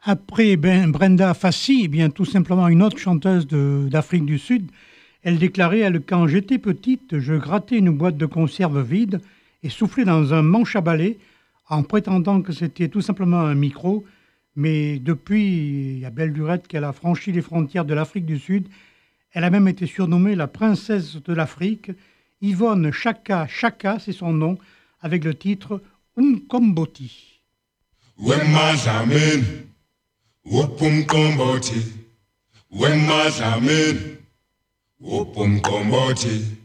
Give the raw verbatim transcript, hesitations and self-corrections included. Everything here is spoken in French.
Après ben, Brenda Fassi, eh bien tout simplement une autre chanteuse de- d'Afrique du Sud, elle déclarait elle, quand j'étais petite, je grattais une boîte de conserve vide et soufflais dans un manche à balai en prétendant que c'était tout simplement un micro. Mais depuis, il y a belle lurette qu'elle a franchi les frontières de l'Afrique du Sud. Elle a même été surnommée la princesse de l'Afrique. Yvonne Chaka Chaka, c'est son nom, avec le titre Umkomboti. Wema Jamin, Wopum Komboti, Wema Jamin, Wopum Komboti.